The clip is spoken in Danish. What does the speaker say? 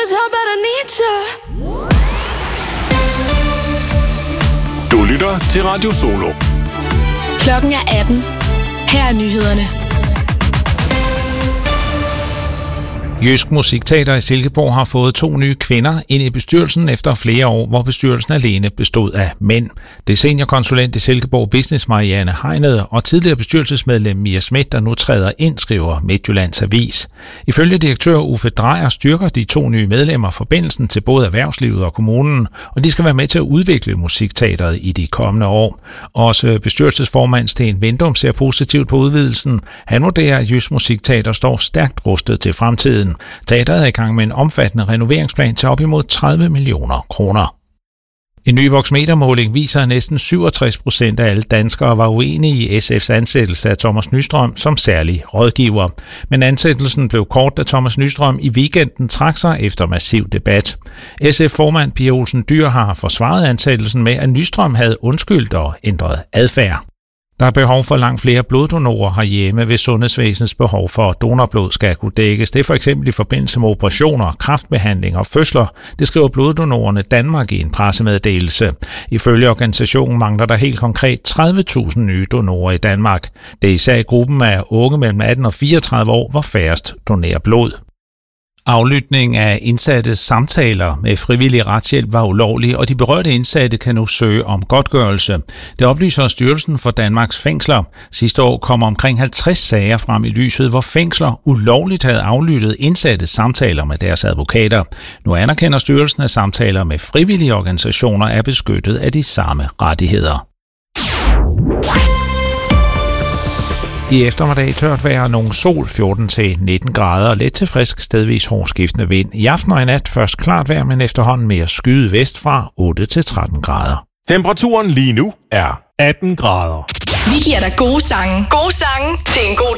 just how bad I need you. Du lytter til Radio Solo. Klokken er 18. Her er nyhederne. Jysk Musikteater i Silkeborg har fået 2 nye kvinder ind i bestyrelsen efter flere år, hvor bestyrelsen alene bestod af mænd. Det er seniorkonsulent i Silkeborg Business Marianne Hegnet og tidligere bestyrelsesmedlem Mia Schmidt, der nu træder ind, skriver Midtjyllands Avis. Ifølge direktør Uffe Drejer styrker de 2 nye medlemmer forbindelsen til både erhvervslivet og kommunen, og de skal være med til at udvikle musikteateret i de kommende år. Også bestyrelsesformand Sten Vindum ser positivt på udvidelsen. Han vurderer, at Jysk Musikteater står stærkt rustet til fremtiden. Teateret er i gang med en omfattende renoveringsplan til op imod 30 millioner kroner. En ny Voxmeter-måling viser, at næsten 67% af alle danskere var uenige i SF's ansættelse af Thomas Nystrøm som særlig rådgiver. Men ansættelsen blev kort, da Thomas Nystrøm i weekenden trak sig efter massiv debat. SF-formand Pia Olsen Dyhr har forsvaret ansættelsen med, at Nystrøm havde undskyldt og ændret adfærd. Der er behov for langt flere bloddonorer herhjemme, hvis sundhedsvæsenets behov for donorblod skal kunne dækkes. Det er for eksempel i forbindelse med operationer, kræftbehandling og fødsler. Det skriver Bloddonorerne Danmark i en pressemeddelelse. Ifølge organisationen mangler der helt konkret 30.000 nye donorer i Danmark. Det er især i gruppen af unge mellem 18 og 34 år, hvor færrest donerer blod. Aflytning af indsattes samtaler med frivillig retshjælp var ulovlig, og de berørte indsatte kan nu søge om godtgørelse. Det oplyser Styrelsen for Danmarks Fængsler. Sidste år kom omkring 50 sager frem i lyset, hvor fængsler ulovligt havde aflyttet indsattes samtaler med deres advokater. Nu anerkender styrelsen, at samtaler med frivillige organisationer er beskyttet af de samme rettigheder. I eftermiddag tørt vejr, nogen sol 14-19 grader, let til frisk, stedvis hårdskiftende vind. I aften og i nat først klart vejr, men efterhånden mere skyet vestfra 8-13 grader. Temperaturen lige nu er 18 grader. Vi giver dig gode sange. Gode sange til en god